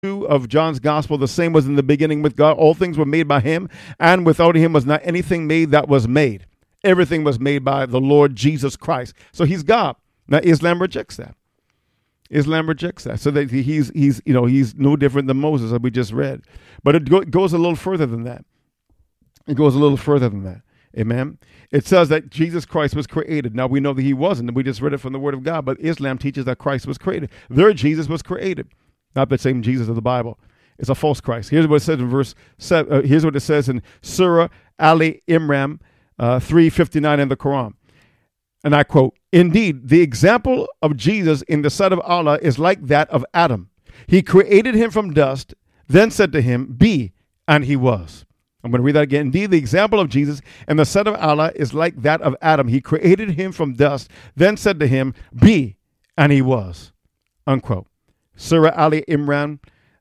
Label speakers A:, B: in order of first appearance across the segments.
A: 2 of John's gospel, the same was in the beginning with God. All things were made by him, and without him was not anything made that was made. Everything was made by the Lord Jesus Christ. So he's God. Now Islam rejects that. Islam rejects that. So that he's no different than Moses, as we just read. But it goes a little further than that. It goes a little further than that. Amen. It says that Jesus Christ was created. Now we know that he wasn't. We just read it from the Word of God. But Islam teaches that Christ was created. Their Jesus was created, not the same Jesus of the Bible. It's a false Christ. Here's what it says in verse 7. Here's what it says in Surah Ali Imran 3:59 in the Quran. And I quote, "Indeed, the example of Jesus in the sight of Allah is like that of Adam. He created him from dust, then said to him, 'Be,' and he was." I'm going to read that again. "Indeed, the example of Jesus in the sight of Allah is like that of Adam. He created him from dust, then said to him, 'Be,' and he was." Unquote. Surah Ali Imran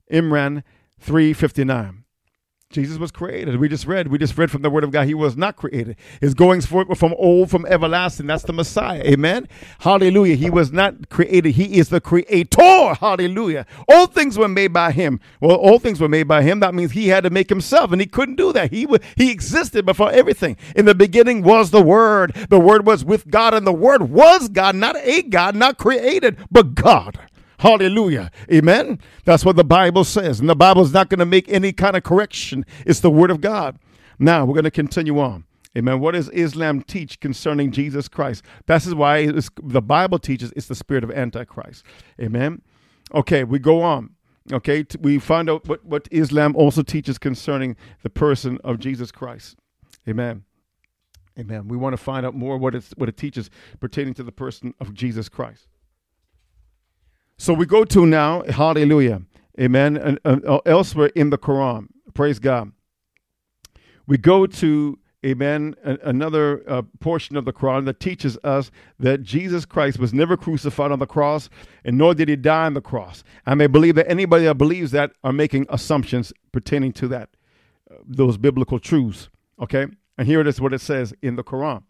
A: 3:59. Jesus was created. We just read from the Word of God. He was not created. His goings forth were from old, from everlasting. That's the Messiah. Amen. Hallelujah. He was not created. He is the creator. Hallelujah. All things were made by him. Well, all things were made by him. That means he had to make himself, and he couldn't do that. He existed before everything. In the beginning was the Word. The Word was with God, and the Word was God, not a God, not created, but God. Hallelujah. Amen. That's what the Bible says. And the Bible is not going to make any kind of correction. It's the Word of God. Now, we're going to continue on. Amen. What does Islam teach concerning Jesus Christ? This is why the Bible teaches it's the spirit of Antichrist. Amen. Okay, we go on. Okay, we find out what Islam also teaches concerning the person of Jesus Christ. Amen. Amen. We want to find out more what it teaches pertaining to the person of Jesus Christ. So we go to now, hallelujah, amen, and elsewhere in the Quran, praise God. We go to, amen, another portion of the Quran that teaches us that Jesus Christ was never crucified on the cross, and nor did he die on the cross. And they believe that anybody that believes that are making assumptions pertaining to that, those biblical truths, okay? And here it is what it says in the Quran.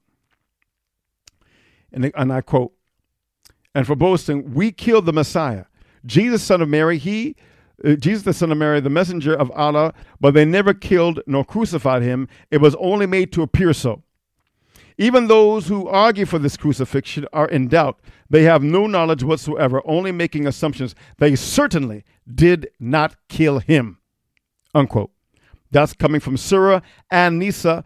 A: And I quote, "And for boasting, we killed the Messiah, Jesus, son of Mary, Jesus, the son of Mary, the messenger of Allah, but they never killed nor crucified him. It was only made to appear so. Even those who argue for this crucifixion are in doubt. They have no knowledge whatsoever, only making assumptions. They certainly did not kill him." Unquote. That's coming from Surah An-Nisa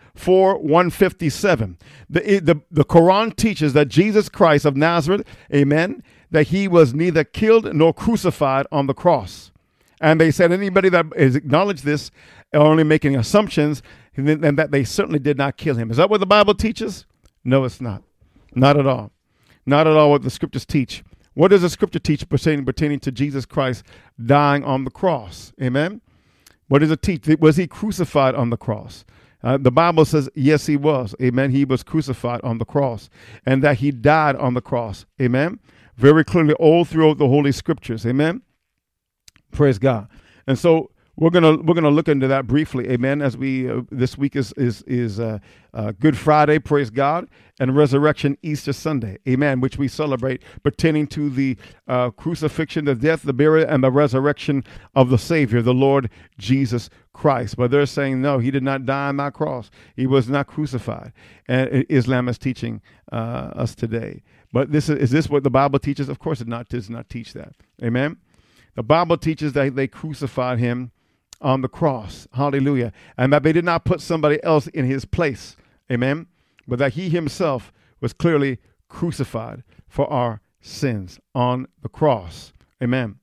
A: 4:157. The Quran teaches that Jesus Christ of Nazareth, amen, that he was neither killed nor crucified on the cross. And they said anybody that has acknowledged this are only making assumptions, and that they certainly did not kill him. Is that what the Bible teaches? No, it's not. Not at all. Not at all what the scriptures teach. What does the scripture teach pertaining to Jesus Christ dying on the cross? Amen. What does it teach? Was he crucified on the cross? The Bible says, yes, he was. Amen. He was crucified on the cross, and that he died on the cross. Amen. Very clearly all throughout the Holy Scriptures. Amen. Praise God. And so we're gonna look into that briefly. Amen. As we this week is Good Friday. Praise God. And Resurrection Easter Sunday. Amen. Which we celebrate pertaining to the crucifixion, the death, the burial, and the resurrection of the Savior, the Lord Jesus Christ. But they're saying, no, he did not die on that cross. He was not crucified. And Islam is teaching us today. But is this what the Bible teaches? Of course it does not teach that. Amen. The Bible teaches that they crucified him on the cross. Hallelujah. And that they did not put somebody else in his place. Amen. But that he himself was clearly crucified for our sins on the cross. Amen.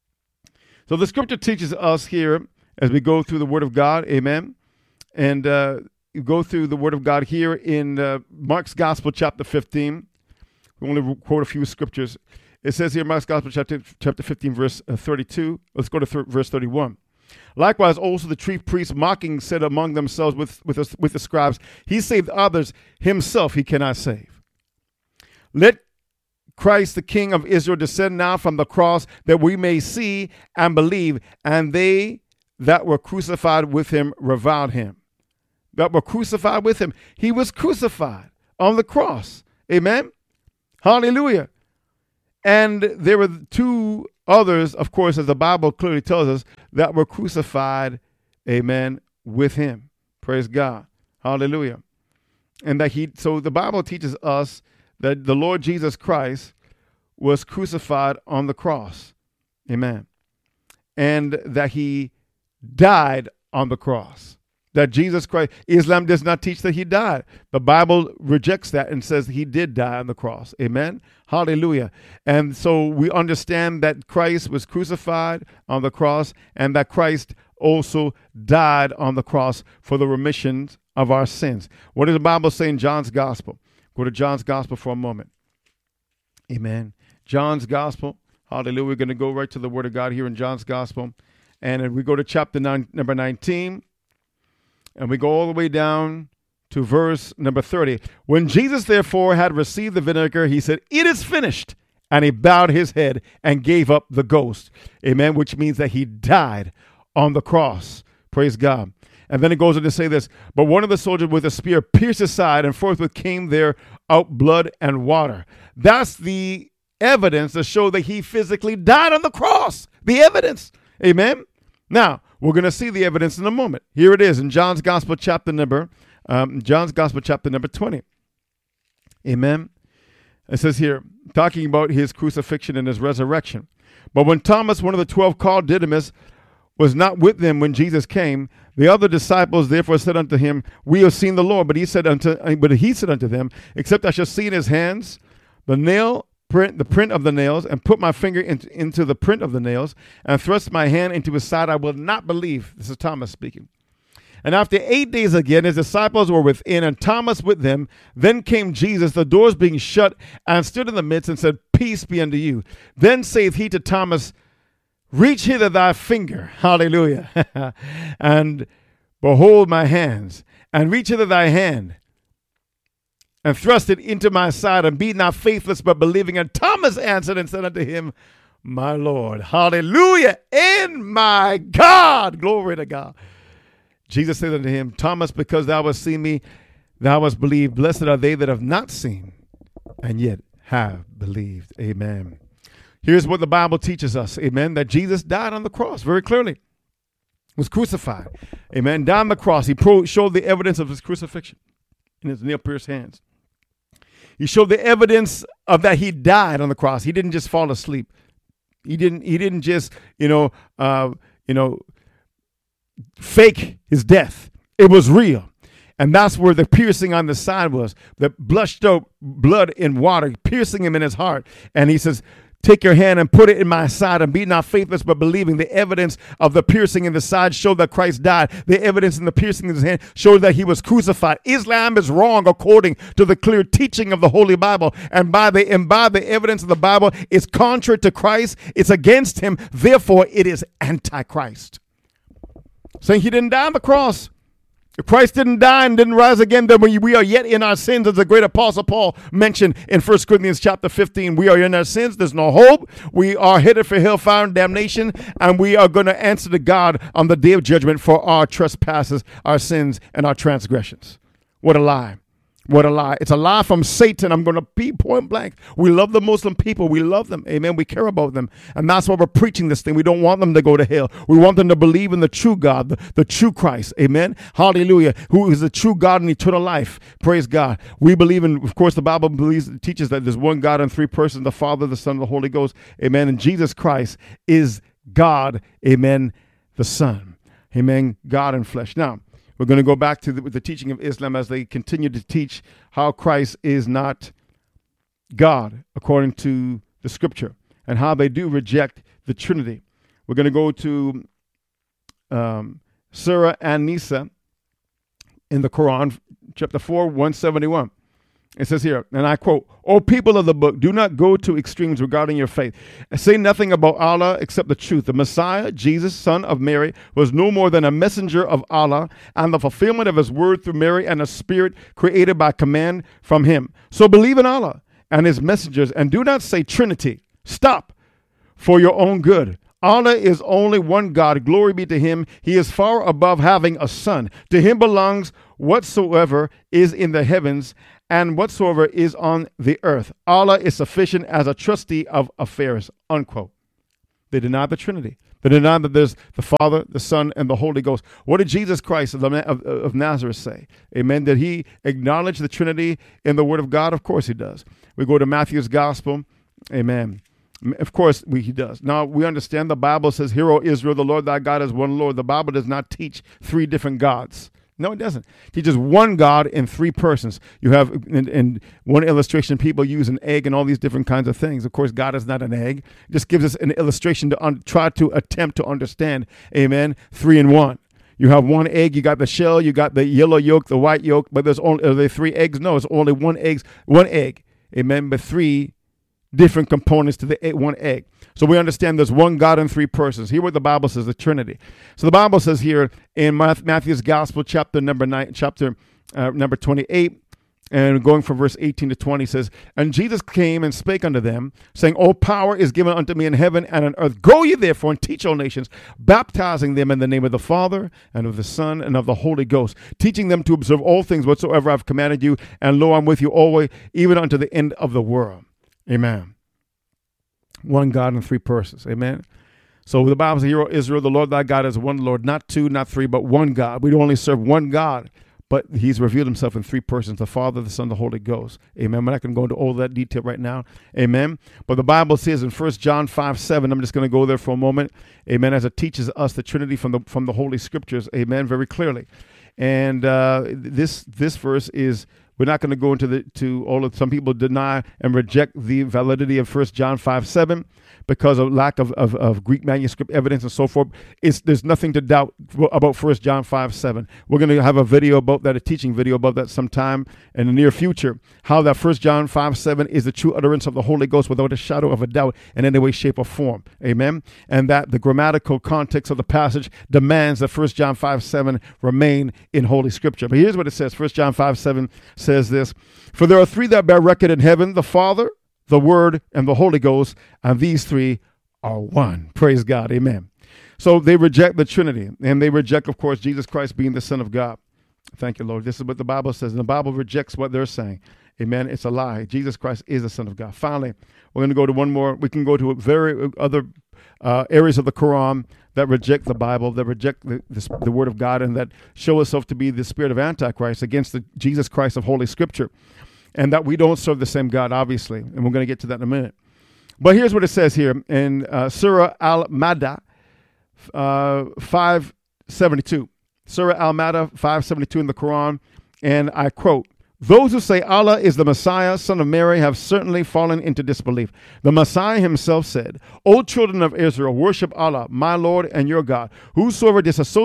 A: So the scripture teaches us here as we go through the Word of God. Amen. And go through the Word of God here in Mark's Gospel, chapter 15. We only quote a few scriptures. It says here, Mark's Gospel, chapter 15, verse 32. Let's go to verse 31. "Likewise, also the chief priests mocking said among themselves with the scribes, he saved others, himself he cannot save. Let Christ, the King of Israel, descend now from the cross, that we may see and believe. And they that were crucified with him reviled him." That were crucified with him. He was crucified on the cross. Amen. Hallelujah. "And there were two others, of course, as the Bible clearly tells us, that were crucified, amen, with him. Praise God. Hallelujah. And so the Bible teaches us that the Lord Jesus Christ was crucified on the cross. Amen. And that he died on the cross. That Jesus Christ, Islam does not teach that he died. The Bible rejects that and says he did die on the cross. Amen. Hallelujah. And so we understand that Christ was crucified on the cross and that Christ also died on the cross for the remission of our sins. What does the Bible say in John's Gospel? Go to John's Gospel for a moment. Amen. John's Gospel. Hallelujah. We're going to go right to the Word of God here in John's Gospel. And we go to chapter number 19. And we go all the way down to verse number 30. When Jesus, therefore, had received the vinegar, he said, "It is finished." And he bowed his head and gave up the ghost. Amen. Which means that he died on the cross. Praise God. And then it goes on to say this, "But one of the soldiers with a spear pierced his side, and forthwith came there out blood and water." That's the evidence to show that he physically died on the cross. The evidence. Amen. Now, we're going to see the evidence in a moment. Here it is in John's Gospel chapter number 20. Amen. It says here, talking about his crucifixion and his resurrection. "But when Thomas, one of the 12 called Didymus, was not with them when Jesus came, the other disciples therefore said unto him, We have seen the Lord. But he said unto them, Except I shall see in his hands the print of the nails, and put my finger into the print of the nails, and thrust my hand into his side, I will not believe." This is Thomas speaking. "And after 8 days again, his disciples were within, and Thomas with them. Then came Jesus, the doors being shut, and stood in the midst, and said, Peace be unto you. Then saith he to Thomas, Reach hither thy finger," hallelujah, "and behold my hands, and reach hither thy hand, and thrust it into my side, and be not faithless, but believing. And Thomas answered and said unto him, My Lord," hallelujah, "and my God," glory to God. Jesus said unto him, "Thomas, because thou hast seen me, thou hast believed. Blessed are they that have not seen, and yet have believed." Amen. Here's what the Bible teaches us, amen, that Jesus died on the cross very clearly, was crucified, amen, died on the cross. He showed the evidence of his crucifixion in his nail-pierced hands. He showed the evidence of that he died on the cross. He didn't just fall asleep. He didn't just, fake his death. It was real. And that's where the piercing on the side was, the blushed out blood in water, piercing him in his heart. And he says, "Take your hand and put it in my side, and be not faithless, but believing." The evidence of the piercing in the side showed that Christ died. The evidence in the piercing in his hand showed that he was crucified. Islam is wrong according to the clear teaching of the Holy Bible. And by the evidence of the Bible, it's contrary to Christ. It's against him. Therefore, it is antichrist. Saying he didn't die on the cross. If Christ didn't die and didn't rise again, then we are yet in our sins, as the great apostle Paul mentioned in 1 Corinthians chapter 15. We are in our sins. There's no hope. We are headed for hellfire and damnation, and we are going to answer to God on the day of judgment for our trespasses, our sins, and our transgressions. What a lie. What a lie. It's a lie from Satan. I'm going to be point blank. We love the Muslim people. We love them. Amen. We care about them. And that's why we're preaching this thing. We don't want them to go to hell. We want them to believe in the true God, the true Christ. Amen. Hallelujah. Who is the true God in eternal life. Praise God. We believe in, of course, the Bible teaches that there's one God in three persons, the Father, the Son, and the Holy Ghost. Amen. And Jesus Christ is God. Amen. The Son. Amen. God in flesh. Now, we're going to go back to the teaching of Islam as they continue to teach how Christ is not God according to the scripture and how they do reject the Trinity. We're going to go to Surah An-Nisa in the Quran, chapter 4, 171. It says here, and I quote, "O people of the book, do not go to extremes regarding your faith. Say nothing about Allah except the truth. The Messiah, Jesus, son of Mary, was no more than a messenger of Allah and the fulfillment of his word through Mary and a spirit created by command from him. So believe in Allah and his messengers and do not say Trinity. Stop for your own good. Allah is only one God. Glory be to him. He is far above having a son. To him belongs whatsoever is in the heavens and whatsoever is on the earth. Allah is sufficient as a trustee of affairs," unquote. They deny the Trinity. They deny that there's the Father, the Son, and the Holy Ghost. What did Jesus Christ of Nazareth say? Amen. Did he acknowledge the Trinity in the Word of God? Of course he does. We go to Matthew's Gospel. Amen. Of course he does. Now, we understand the Bible says, "Hear, O Israel, the Lord thy God is one Lord." The Bible does not teach three different gods. No, it doesn't. It teaches one God in three persons. You have, in one illustration, people use an egg and all these different kinds of things. Of course, God is not an egg. It just gives us an illustration to try to attempt to understand, amen, three in one. You have one egg, you got the shell, you got the yellow yolk, the white yolk, but are there three eggs? No, it's only one egg, amen, but three different components to the one egg. So we understand there's one God in three persons. Hear what the Bible says, the Trinity. So the Bible says here in Matthew's Gospel, chapter number 28, and going from verse 18 to 20 says, "And Jesus came and spake unto them, saying, All power is given unto me in heaven and on earth. Go ye therefore and teach all nations, baptizing them in the name of the Father and of the Son and of the Holy Ghost, teaching them to observe all things whatsoever I've commanded you. And lo, I'm with you always, even unto the end of the world." Amen. One God in three persons. Amen. So the Bible says, "Hear, O Israel, the Lord thy God is one Lord," not two, not three, but one God. We don't only serve one God, but he's revealed himself in three persons, the Father, the Son, the Holy Ghost. Amen. We're not going to go into all that detail right now. Amen. But the Bible says in 1 John 5:7, I'm just going to go there for a moment. Amen. As it teaches us the Trinity from the Holy Scriptures. Amen. Very clearly. And this verse is, we're not going to go into all of, some people deny and reject the validity of 1 John 5:7 because of lack of Greek manuscript evidence and so forth. There's nothing to doubt about 1 John 5:7. We're going to have a video about that, a teaching video about that sometime in the near future, how that 1 John 5:7 is the true utterance of the Holy Ghost without a shadow of a doubt in any way, shape, or form. Amen. And that the grammatical context of the passage demands that 1 John 5:7 remain in Holy Scripture. But here's what it says. 1 John 5:7 says this: "For there are three that bear record in heaven, the Father, the Word, and the Holy Ghost, and these three are one." Praise God. Amen. So they reject the Trinity, and they reject, of course, Jesus Christ being the Son of God. Thank you, Lord. This is what the Bible says, and the Bible rejects what they're saying. Amen. It's a lie. Jesus Christ is the Son of God. Finally, we're going to go to one more. We can go to very other areas of the Quran that reject the Bible, that reject the Word of God, and that show itself to be the spirit of Antichrist against the Jesus Christ of Holy Scripture. And that we don't serve the same God, obviously. And we're going to get to that in a minute. But here's what it says here in Surah Al-Madah 5:72. Surah Al-Madah 5:72 in the Quran. And I quote, "Those who say Allah is the Messiah, son of Mary, have certainly fallen into disbelief. The Messiah himself said, O children of Israel, worship Allah, my Lord and your God. Whoever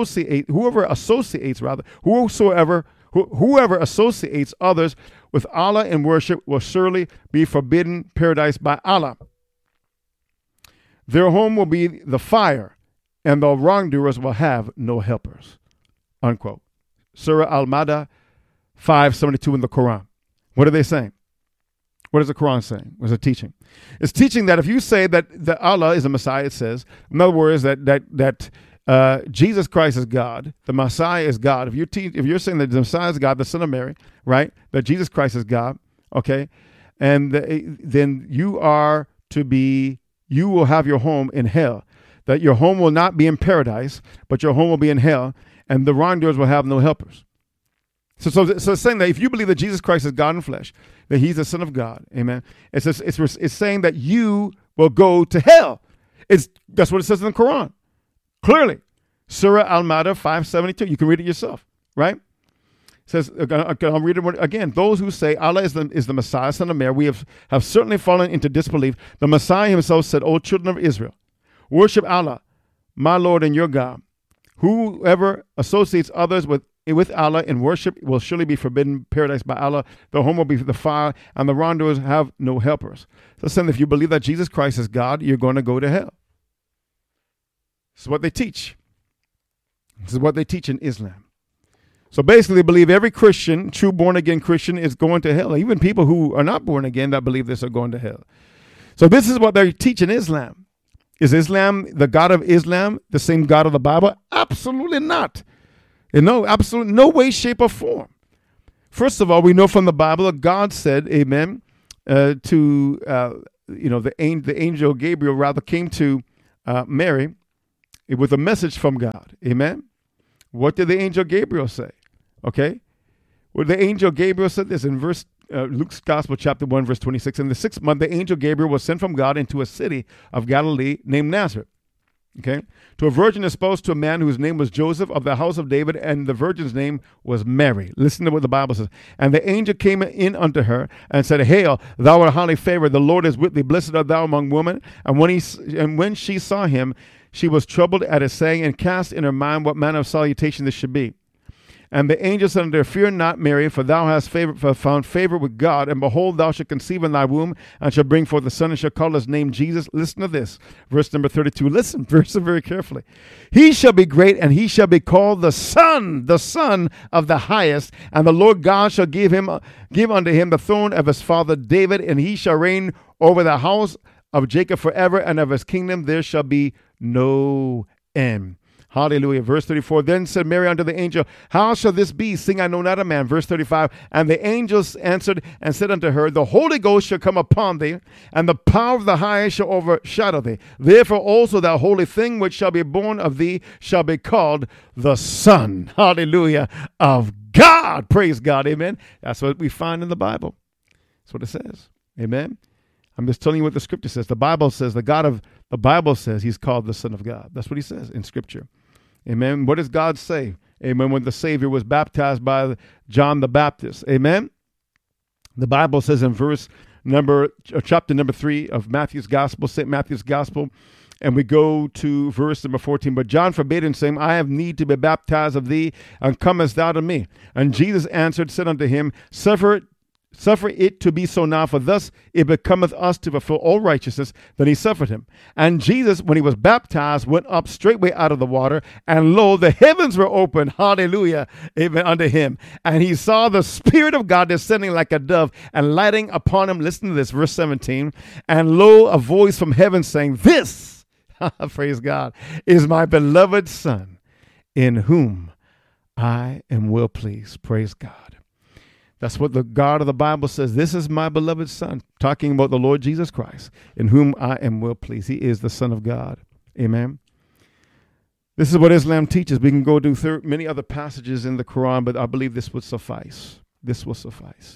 A: associates others with Allah in worship will surely be forbidden paradise by Allah. Their home will be the fire, and the wrongdoers will have no helpers." Unquote. Surah Al-Madah 5:72 in the Quran. What are they saying? What is the Quran saying? What's it teaching? It's teaching that if you say that Allah is the Messiah, it says, in other words, that Jesus Christ is God, the Messiah is God. If you're saying that the Messiah is God, the Son of Mary, right? That Jesus Christ is God, okay, and then you will have your home in hell. That your home will not be in paradise, but your home will be in hell, and the wrongdoers will have no helpers. So it's saying that if you believe that Jesus Christ is God in flesh, that he's the Son of God, amen, it's saying that you will go to hell. That's what it says in the Quran. Clearly, Surah Al-Madah 5:72. You can read it yourself, right? It says, I'll read it again. "Those who say Allah is the Messiah, son of Mary, we have certainly fallen into disbelief. The Messiah himself said, O children of Israel, worship Allah, my Lord and your God. Whoever associates others with Allah in worship will surely be forbidden paradise by Allah. The home will be the fire, and the wrongdoers have no helpers." So saying if you believe that Jesus Christ is God, you're going to go to hell. This is what they teach. This is what they teach in Islam. So basically, they believe every Christian, true born-again Christian, is going to hell. Even people who are not born again that believe this are going to hell. So this is what they teach in Islam. Is Islam, the God of Islam, the same God of the Bible? Absolutely not. Absolutely no way, shape, or form. First of all, we know from the Bible that God said, amen, the angel Gabriel rather came to Mary with a message from God. Amen. What did the angel Gabriel say? Okay. Well, the angel Gabriel said this in Luke's Gospel, chapter 1, verse 26. In the 6th month, the angel Gabriel was sent from God into a city of Galilee named Nazareth. Okay. To a virgin espoused to a man whose name was Joseph of the house of David, and the virgin's name was Mary. Listen to what the Bible says. And the angel came in unto her and said, Hail, thou art highly favored. The Lord is with thee. Blessed art thou among women. And when she saw him, she was troubled at his saying, and cast in her mind what manner of salutation this should be. And the angel said unto her, Fear not, Mary, for thou hast found favor with God, and behold, thou shalt conceive in thy womb, and shalt bring forth a son, and shall call his name Jesus. Listen to this, verse number 32. Listen very carefully. He shall be great, and he shall be called the Son of the Highest, and the Lord God shall give unto him the throne of his father David, and he shall reign over the house of Jacob forever, and of his kingdom there shall be no end. Hallelujah. Verse 34, Then said Mary unto the angel, How shall this be, seeing I know not a man? Verse 35, And the angels answered and said unto her, The Holy Ghost shall come upon thee, and the power of the highest shall overshadow thee. Therefore also that holy thing which shall be born of thee shall be called the Son, hallelujah, of God. Praise God. Amen. That's what we find in the Bible. That's what it says. Amen. I'm just telling you what the scripture says. The Bible says, the Bible says he's called the Son of God. That's what he says in scripture. Amen. What does God say? Amen. When the Savior was baptized by John the Baptist. Amen. The Bible says in chapter number 3 of Matthew's Gospel, St. Matthew's Gospel, and we go to verse number 14. But John forbade him, saying, I have need to be baptized of thee, and comest thou to me? And Jesus answered, said unto him, Suffer it to be so now, for thus it becometh us to fulfill all righteousness. Then he suffered him. And Jesus, when he was baptized, went up straightway out of the water, and lo, the heavens were opened, hallelujah, amen, unto him. And he saw the Spirit of God descending like a dove and lighting upon him. Listen to this, verse 17. And lo, a voice from heaven saying, This, praise God, is my beloved Son, in whom I am well pleased. Praise God. That's what the God of the Bible says. This is my beloved Son, talking about the Lord Jesus Christ, in whom I am well pleased. He is the Son of God. Amen. This is what Islam teaches. We can go to many other passages in the Quran, but I believe this would suffice. This will suffice.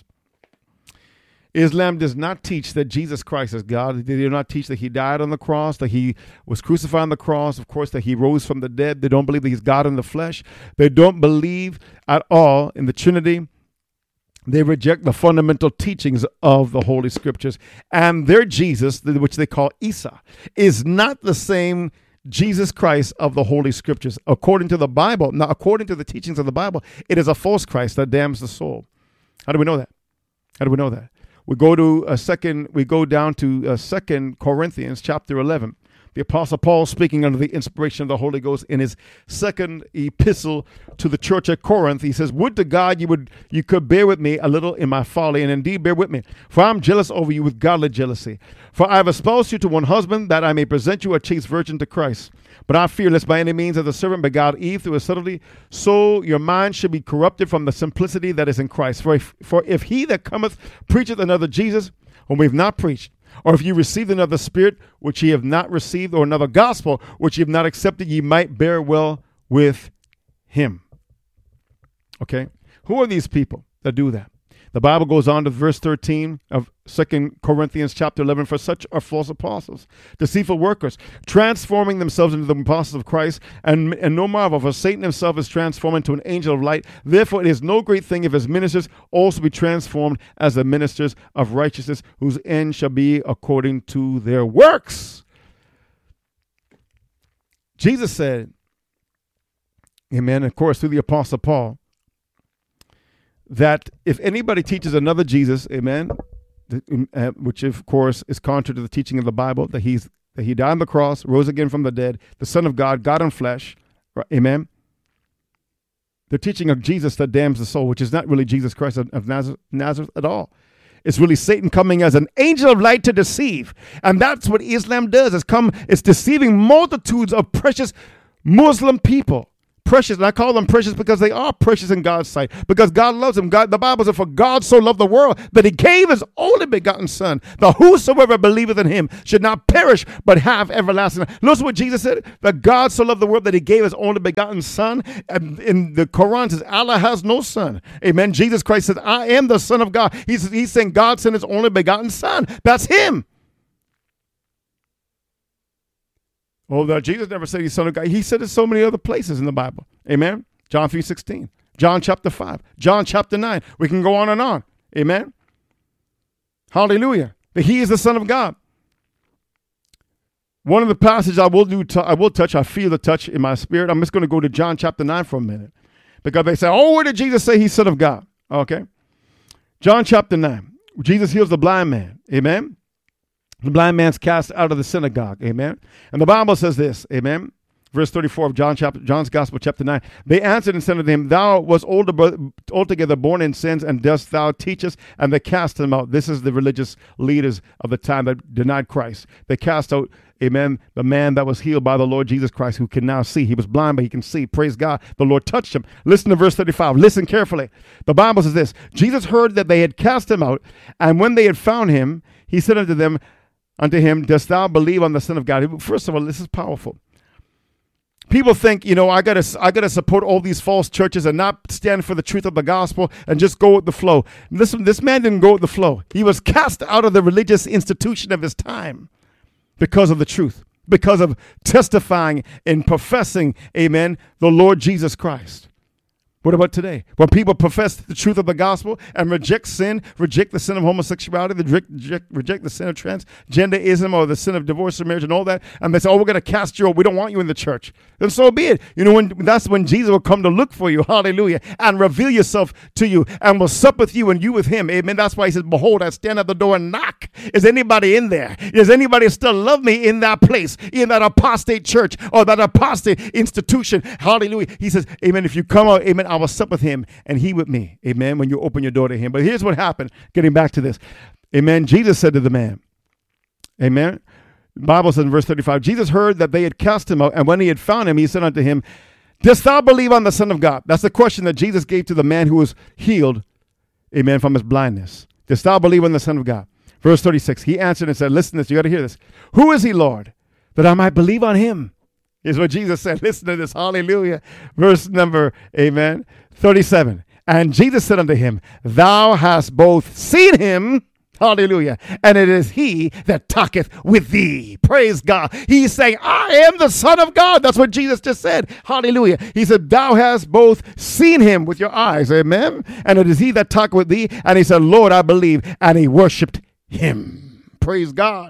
A: Islam does not teach that Jesus Christ is God. They do not teach that he died on the cross, that he was crucified on the cross, of course, that he rose from the dead. They don't believe that he's God in the flesh. They don't believe at all in the Trinity. They reject the fundamental teachings of the Holy Scriptures. And their Jesus, which they call Isa, is not the same Jesus Christ of the Holy Scriptures. According to the Bible, now according to the teachings of the Bible, it is a false Christ that damns the soul. How do we know that? How do we know that? We go down to 2 Corinthians chapter 11. The Apostle Paul, speaking under the inspiration of the Holy Ghost in his second epistle to the church at Corinth, he says, Would to God you could bear with me a little in my folly, and indeed bear with me, for I am jealous over you with godly jealousy. For I have espoused you to one husband, that I may present you a chaste virgin to Christ. But I fear lest by any means, as the serpent beguiled Eve through his subtlety, so your mind should be corrupted from the simplicity that is in Christ. For if he that cometh preacheth another Jesus, whom we have not preached, or if you received another spirit which ye have not received, or another gospel which ye have not accepted, ye might bear well with him. Okay? Who are these people that do that? The Bible goes on to verse 13 of 2 Corinthians chapter 11. For such are false apostles, deceitful workers, transforming themselves into the apostles of Christ. And no marvel, for Satan himself is transformed into an angel of light. Therefore it is no great thing if his ministers also be transformed as the ministers of righteousness, whose end shall be according to their works. Jesus said, amen, of course, through the Apostle Paul, that if anybody teaches another Jesus, amen, which of course is contrary to the teaching of the Bible, that he died on the cross, rose again from the dead, the Son of God, God in flesh, right, amen. The teaching of Jesus that damns the soul, which is not really Jesus Christ of Nazareth at all. It's really Satan coming as an angel of light to deceive. And that's what Islam does. It's deceiving multitudes of precious Muslim people precious. And I call them precious because they are precious in God's sight. Because God loves them. The Bible says, for God so loved the world that he gave his only begotten son, that whosoever believeth in him should not perish, but have everlasting life. Listen what Jesus said, that God so loved the world that he gave his only begotten son. And in the Quran says, Allah has no son. Amen. Jesus Christ says, I am the Son of God. He's saying God sent his only begotten son. That's him. Oh, that Jesus never said he's Son of God. He said it so many other places in the Bible. Amen. John 3:16, John chapter 5, John chapter 9. We can go on and on. Amen. Hallelujah. That he is the Son of God. One of the passages I will touch, I feel the touch in my spirit. I'm just going to go to John chapter 9 for a minute. Because they say, oh, where did Jesus say he's Son of God? Okay. John chapter 9. Jesus heals the blind man. Amen. The blind man's cast out of the synagogue. Amen. And the Bible says this. Amen. Verse 34 of John's Gospel, chapter 9. They answered and said unto him, thou wast altogether born in sins, and dost thou teach us? And they cast him out. This is the religious leaders of the time that denied Christ. They cast out, amen, the man that was healed by the Lord Jesus Christ, who can now see. He was blind, but he can see. Praise God. The Lord touched him. Listen to verse 35. Listen carefully. The Bible says this. Jesus heard that they had cast him out, and when they had found him, he said unto him, dost thou believe on the Son of God? First of all, this is powerful. People think, I gotta support all these false churches and not stand for the truth of the gospel and just go with the flow. Listen, this man didn't go with the flow. He was cast out of the religious institution of his time because of the truth, because of testifying and professing, amen, the Lord Jesus Christ. What about today? When people profess the truth of the gospel and reject sin, reject the sin of homosexuality, reject the sin of transgenderism or the sin of divorce or marriage and all that, and they say, we're going to cast you out. We don't want you in the church. Then so be it. That's when Jesus will come to look for you, hallelujah, and reveal yourself to you and will sup with you and you with him. Amen. That's why he says, behold, I stand at the door and knock. Is anybody in there? Does anybody still love me in that place, in that apostate church or that apostate institution? Hallelujah. He says, amen, if you come out, amen, I will sup with him and he with me. Amen. When you open your door to him. But here's what happened. Getting back to this. Amen. Jesus said to the man, amen. The Bible says in verse 35, Jesus heard that they had cast him out, and when he had found him, he said unto him, dost thou believe on the Son of God? That's the question that Jesus gave to the man who was healed, amen, from his blindness. Dost thou believe on the Son of God? Verse 36, he answered and said, listen to this, you got to hear this. Who is he, Lord, that I might believe on him? Is what Jesus said. Listen to this. Hallelujah. Verse number, amen, 37. And Jesus said unto him, thou hast both seen him, hallelujah, and it is he that talketh with thee. Praise God. He's saying, I am the Son of God. That's what Jesus just said. Hallelujah. He said, thou hast both seen him with your eyes. Amen. And it is he that talketh with thee. And he said, Lord, I believe. And he worshiped him. Praise God.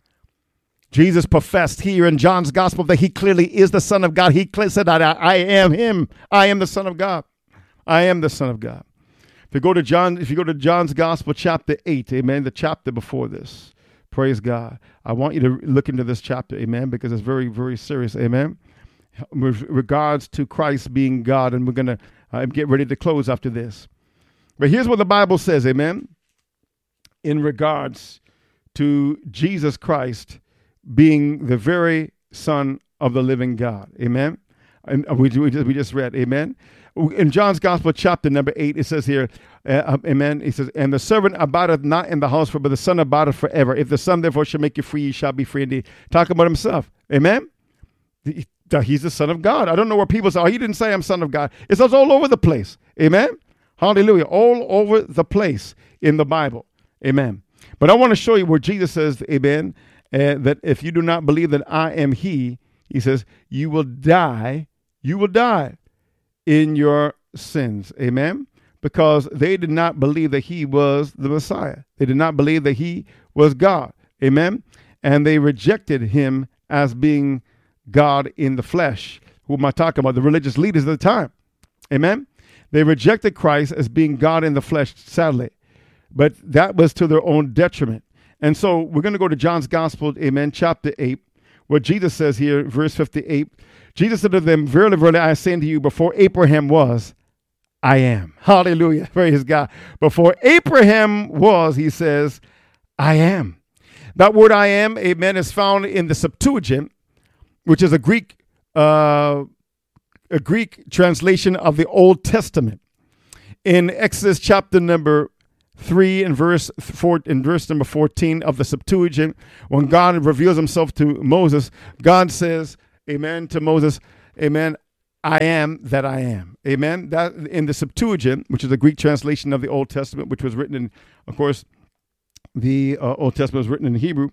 A: Jesus professed here in John's gospel that he clearly is the Son of God. He said that I am him. I am the Son of God. I am the Son of God. If you go to John's gospel, chapter 8, amen, the chapter before this, praise God. I want you to look into this chapter, amen, because it's very, very serious, amen, with regards to Christ being God. And we're going to get ready to close after this. But here's what the Bible says, amen, in regards to Jesus Christ being the very Son of the living God. Amen. And we just read, amen. In John's Gospel, chapter number 8, it says here, amen. He says, and the servant abideth not in the house, but the Son abideth forever. If the Son therefore shall make you free, you shall be free indeed. Talking about himself. Amen. He's the Son of God. I don't know where people say, he didn't say I'm Son of God. It's all over the place. Amen. Hallelujah. All over the place in the Bible. Amen. But I want to show you where Jesus says, amen, that if you do not believe that I am he says, you will die in your sins. Amen. Because they did not believe that he was the Messiah. They did not believe that he was God. Amen. And they rejected him as being God in the flesh. Who am I talking about? The religious leaders of the time. Amen. They rejected Christ as being God in the flesh, sadly. But that was to their own detriment. And so we're going to go to John's Gospel, amen, chapter 8, where Jesus says here, verse 58, Jesus said to them, verily, verily, I say unto you, before Abraham was, I am. Hallelujah. Praise God. Before Abraham was, he says, I am. That word I am, amen, is found in the Septuagint, which is a Greek a Greek translation of the Old Testament. In Exodus chapter number 3 and verse number 14 of the Septuagint, when God reveals himself to Moses, God says, amen, to Moses, amen, I am that I am. Amen. That in the Septuagint, which is a Greek translation of the Old Testament, which was written in, of course, the Old Testament was written in Hebrew.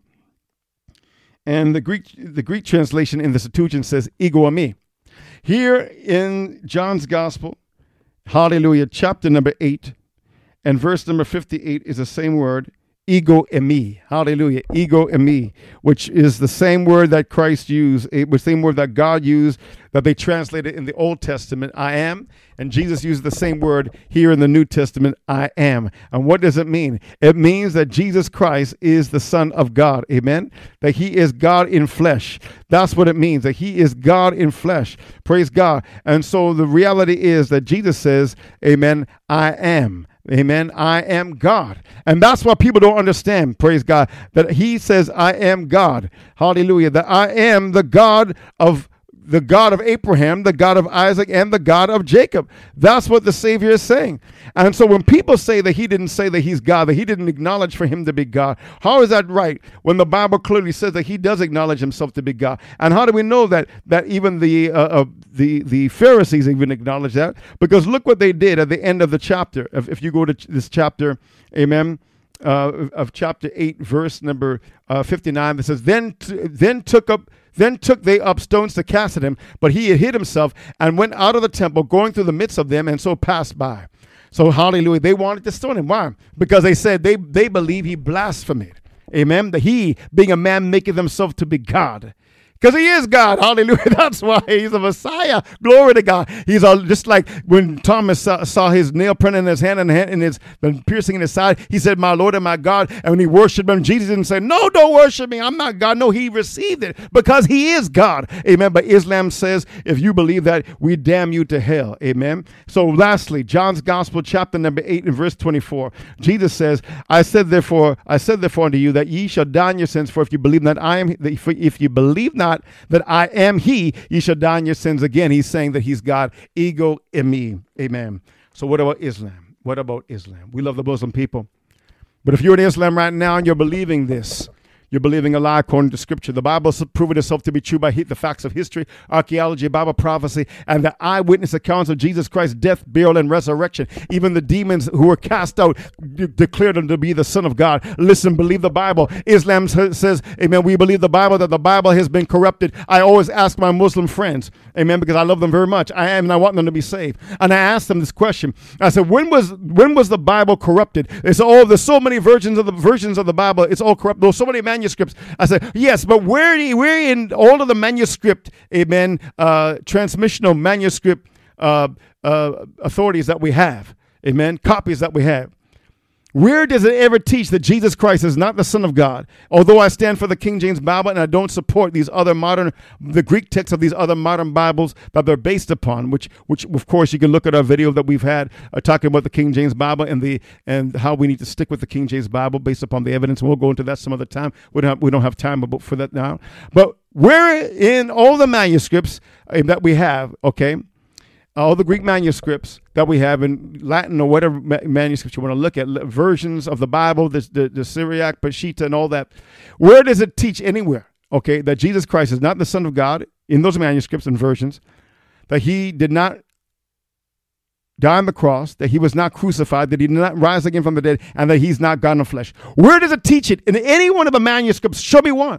A: And the Greek translation in the Septuagint says, ego eimi. Here in John's Gospel, hallelujah, chapter number 8 and verse number 58 is the same word, ego eimi. Hallelujah, ego eimi, which is the same word that Christ used, the same word that God used, that they translated in the Old Testament, I am. And Jesus used the same word here in the New Testament, I am. And what does it mean? It means that Jesus Christ is the Son of God. Amen. That he is God in flesh. That's what it means, that he is God in flesh. Praise God. And so the reality is that Jesus says, amen, I am. Amen. I am God. And that's what people don't understand. Praise God. That he says, I am God. Hallelujah. That I am the God of Abraham, the God of Isaac, and the God of Jacob. That's what the Savior is saying. And so when people say that he didn't say that he's God, that he didn't acknowledge for him to be God, how is that right when the Bible clearly says that he does acknowledge himself to be God? And how do we know that even the Pharisees even acknowledge that? Because look what they did at the end of the chapter. If you go to this chapter, amen, of chapter 8, verse number 59, that says, Then took they up stones to cast at him, but he had hid himself and went out of the temple, going through the midst of them, and so passed by. So, hallelujah, they wanted to stone him. Why? Because they said they believe he blasphemed. Amen? That he, being a man, maketh himself to be God. Because he is God. Hallelujah. That's why he's a Messiah. Glory to God. He's just like when Thomas saw his nail print in his hand and his piercing in his side. He said, my Lord and my God. And when he worshiped him, Jesus didn't say, no, don't worship me. I'm not God. No, he received it because he is God. Amen. But Islam says, if you believe that, we damn you to hell. Amen. So lastly, John's Gospel, chapter number 8 and verse 24. Jesus says, I said therefore unto you that ye shall die in your sins. For if you believe that if you believe not that I am he, ye shall die in your sins. Again, he's saying that he's God. Ego eimi. Amen. So what about Islam? What about Islam? We love the Muslim people. But if you're in Islam right now and you're believing this, you're believing a lie according to Scripture. The Bible has proven itself to be true by the facts of history, archaeology, Bible prophecy, and the eyewitness accounts of Jesus Christ's death, burial, and resurrection. Even the demons who were cast out declared him to be the Son of God. Listen, believe the Bible. Islam says, amen, we believe the Bible, that the Bible has been corrupted. I always ask my Muslim friends, amen, because I love them very much. And I want them to be saved. And I asked them this question. I said, when was the Bible corrupted? They said, oh, there's so many versions of the Bible. It's all corrupt. There's so many manuscripts. I said, yes, but where in all of the manuscript, amen, transmissional manuscript authorities that we have, amen, copies that we have, where does it ever teach that Jesus Christ is not the Son of God? Although I stand for the King James Bible and I don't support the Greek texts of these other modern Bibles that they're based upon, which of course you can look at our video that we've had talking about the King James Bible and how we need to stick with the King James Bible based upon the evidence. We'll go into that some other time. We don't have time for that now. But where in all the manuscripts that we have, okay, all the Greek manuscripts that we have in Latin or whatever manuscripts you want to look at, versions of the Bible, the Syriac, Peshitta, and all that, where does it teach anywhere, okay, that Jesus Christ is not the Son of God in those manuscripts and versions, that he did not die on the cross, that he was not crucified, that he did not rise again from the dead, and that he's not God in the flesh? Where does it teach it? In any one of the manuscripts, show me one.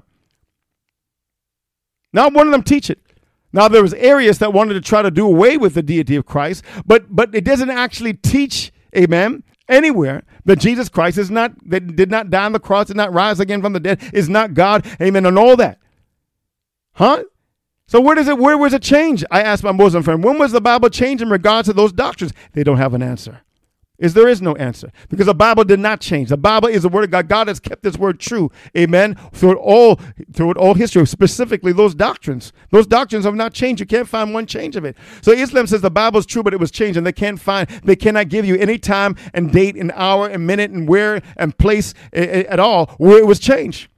A: Not one of them teach it. Now, there was Arius that wanted to try to do away with the deity of Christ, but it doesn't actually teach, amen, anywhere that Jesus Christ that did not die on the cross, did not rise again from the dead, is not God, amen, and all that. Huh? So where was it changed? I asked my Muslim friend, when was the Bible changed in regards to those doctrines? They don't have an answer. There is no answer, because the Bible did not change. The Bible is the word of God. God has kept his word true, amen, throughout all history, specifically those doctrines. Those doctrines have not changed. You can't find one change of it. So Islam says the Bible is true, but it was changed, and they cannot give you any time and date and hour and minute and where and place at all where it was changed.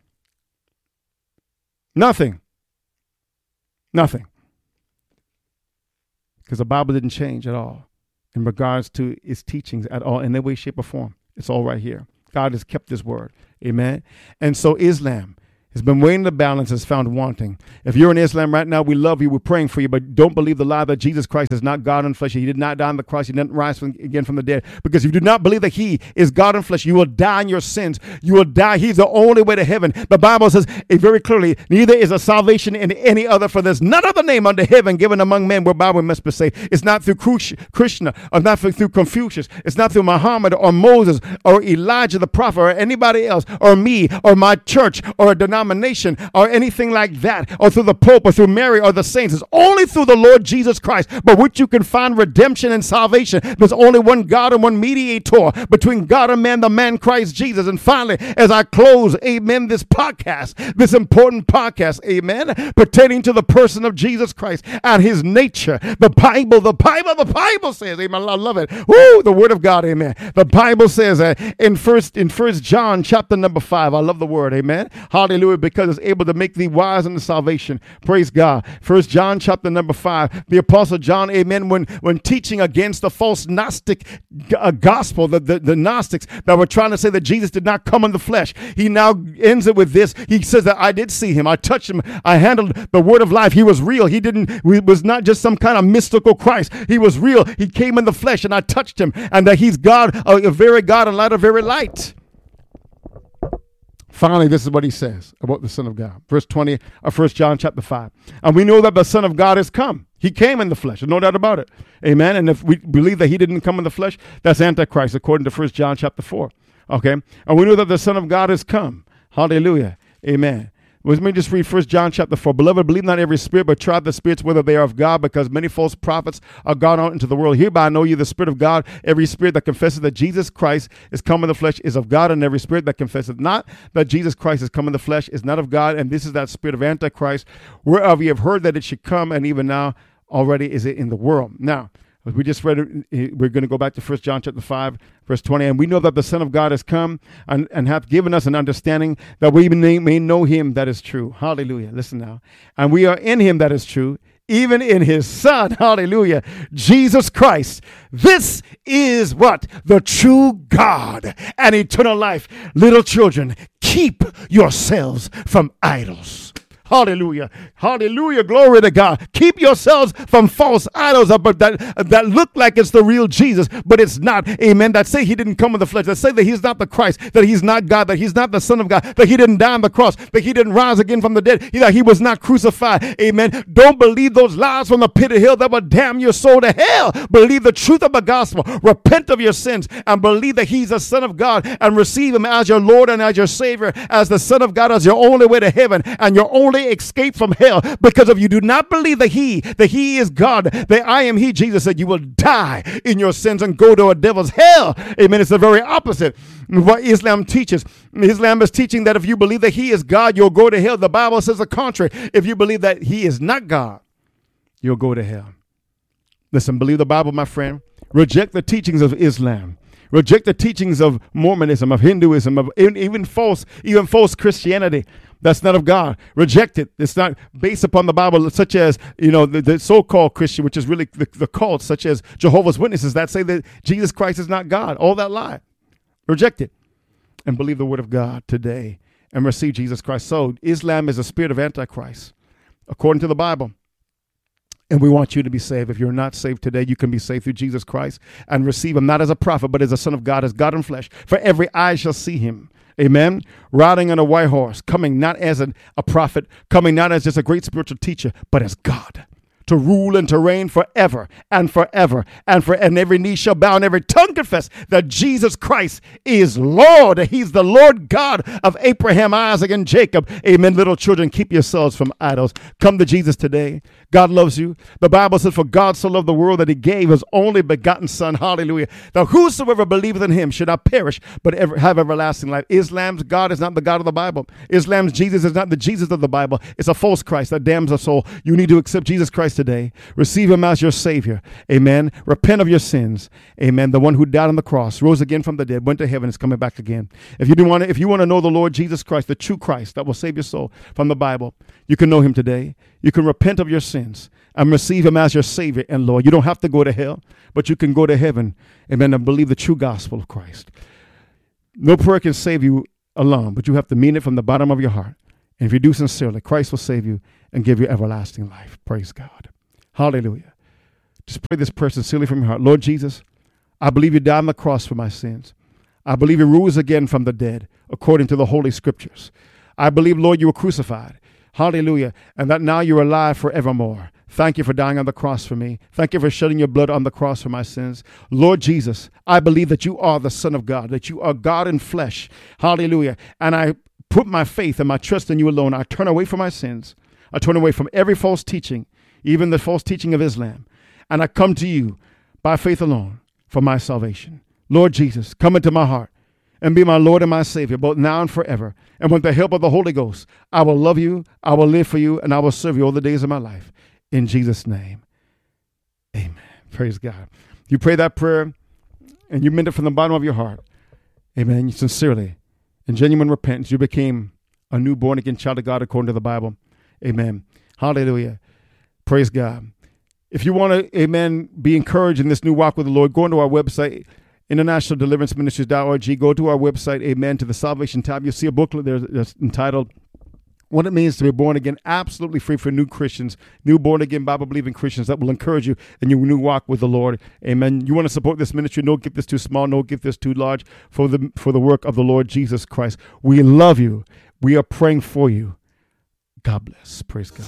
A: Nothing. because the Bible didn't change at all in regards to its teachings at all in any way, shape, or form. It's all right here. God has kept his word. Amen. And so Islam has been weighing the balance, has found wanting. If you're in Islam right now, we love you. We're praying for you, but don't believe the lie that Jesus Christ is not God in flesh. He did not die on the cross. He didn't rise again from the dead. Because if you do not believe that he is God in flesh, you will die in your sins. You will die. He's the only way to heaven. The Bible says very clearly, neither is a salvation in any other, for there's none other name under heaven given among men whereby we must be saved. It's not through Krishna, or not through Confucius. It's not through Muhammad or Moses or Elijah the prophet or anybody else or me or my church or a denomination or anything like that, or through the Pope or through Mary or the saints. It's only through the Lord Jesus Christ, by which you can find redemption and salvation. There's only one God and one mediator between God and man, the man Christ Jesus. And finally, as I close, amen, this podcast, this important podcast, amen, pertaining to the person of Jesus Christ and his nature, the Bible says, amen, I love it. Woo, the word of God, amen. The Bible says in First John chapter number 5, I love the word, amen. Hallelujah, because it's able to make thee wise unto salvation. Praise God. First John chapter number 5, the apostle John, amen, when teaching against the false Gnostic gospel, the Gnostics that were trying to say that Jesus did not come in the flesh, he now ends it with this. He says that I did see him, I touched him, I handled the word of life. He was real. He was not just some kind of mystical Christ. He was real. He came in the flesh and I touched him, and that he's God, a very God and light of very light. Finally, this is what he says about the Son of God. Verse 20 of 1 John chapter 5. And we know that the Son of God has come. He came in the flesh. There's no doubt about it. Amen. And if we believe that he didn't come in the flesh, that's Antichrist, according to 1 John chapter 4. Okay. And we know that the Son of God has come. Hallelujah. Amen. Let me just read 1 John chapter 4. Beloved, believe not every spirit, but try the spirits whether they are of God, because many false prophets are gone out into the world. Hereby I know you the Spirit of God. Every spirit that confesses that Jesus Christ is come in the flesh is of God, and every spirit that confesses not that Jesus Christ is come in the flesh is not of God, and this is that spirit of Antichrist, whereof ye have heard that it should come, and even now already is it in the world. Now, as we just read it, we're going to go back to 1 John chapter 5, verse 20. And we know that the Son of God has come and hath given us an understanding that we may know him that is true. Hallelujah. Listen now. And we are in him that is true, even in his Son. Hallelujah. Jesus Christ. This is what? The true God and eternal life. Little children, keep yourselves from idols. Hallelujah. Hallelujah. Glory to God. Keep yourselves from false idols that look like it's the real Jesus, but it's not. Amen. That say he didn't come in the flesh. That say that he's not the Christ, that he's not God, that he's not the Son of God, that he didn't die on the cross, that he didn't rise again from the dead, that he was not crucified. Amen. Don't believe those lies from the pit of hell that will damn your soul to hell. Believe the truth of the gospel. Repent of your sins and believe that he's the Son of God and receive him as your Lord and as your Savior, as the Son of God, as your only way to heaven and your only escape from hell. Because if you do not believe that he is God, that I am he, Jesus said, you will die in your sins and go to a devil's hell. Amen. It's the very opposite of what Islam teaches. Islam is teaching that if you believe that he is God, you'll go to hell. The Bible says the contrary. If you believe that he is not God, you'll go to hell. Listen, believe the Bible, my friend. Reject the teachings of Islam. Reject the teachings of Mormonism, of Hinduism, of even false Christianity. That's not of God. Reject it. It's not based upon the Bible, such as, the so-called Christian, which is really the cult, such as Jehovah's Witnesses that say that Jesus Christ is not God. All that lie. Reject it and believe the word of God today and receive Jesus Christ. So Islam is a spirit of Antichrist, according to the Bible. And we want you to be saved. If you're not saved today, you can be saved through Jesus Christ and receive him, not as a prophet, but as a Son of God, as God in flesh. For every eye shall see him. Amen. Riding on a white horse, coming not as a prophet, coming not as just a great spiritual teacher, but as God, to rule and to reign forever and forever and every knee shall bow and every tongue confess that Jesus Christ is Lord. He's the Lord God of Abraham, Isaac, and Jacob. Amen. Little children, keep yourselves from idols. Come to Jesus today. God loves you. The Bible says, for God so loved the world that he gave his only begotten Son. Hallelujah. That whosoever believeth in him should not perish, but have everlasting life. Islam's God is not the God of the Bible. Islam's Jesus is not the Jesus of the Bible. It's a false Christ that damns a soul. You need to accept Jesus Christ today. Receive him as your Savior. Amen. Repent of your sins. Amen. The one who died on the cross, rose again from the dead, went to heaven, is coming back again. If you want to know the Lord Jesus Christ, the true Christ that will save your soul from the Bible, you can know him today. You can repent of your sins and receive him as your Savior and Lord. You don't have to go to hell, but you can go to heaven. Amen. And believe the true gospel of Christ. No prayer can save you alone, but you have to mean it from the bottom of your heart. And if you do sincerely, Christ will save you and give you everlasting life. Praise God. Hallelujah. Just pray this prayer sincerely from your heart. Lord Jesus, I believe you died on the cross for my sins. I believe you rose again from the dead according to the Holy Scriptures. I believe, Lord, you were crucified. Hallelujah. And that now you're alive forevermore. Thank you for dying on the cross for me. Thank you for shedding your blood on the cross for my sins. Lord Jesus, I believe that you are the Son of God, that you are God in flesh. Hallelujah. And I put my faith and my trust in you alone. I turn away from my sins. I turn away from every false teaching, even the false teaching of Islam. And I come to you by faith alone for my salvation. Lord Jesus, come into my heart and be my Lord and my Savior, both now and forever. And with the help of the Holy Ghost, I will love you, I will live for you, and I will serve you all the days of my life. In Jesus' name, amen. Praise God. You pray that prayer and you meant it from the bottom of your heart. Amen. You sincerely, in genuine repentance, you became a new born-again child of God according to the Bible. Amen. Hallelujah. Praise God. If you want to, amen, be encouraged in this new walk with the Lord, go into our website, internationaldeliveranceministries.org. Go to our website, amen, to the Salvation tab. You'll see a booklet there that's entitled What It Means to Be Born Again, absolutely free for new Christians, new born-again Bible-believing Christians, that will encourage you in your new walk with the Lord. Amen. You want to support this ministry, no gift is too small, no gift is too large for the work of the Lord Jesus Christ. We love you. We are praying for you. God bless. Praise God.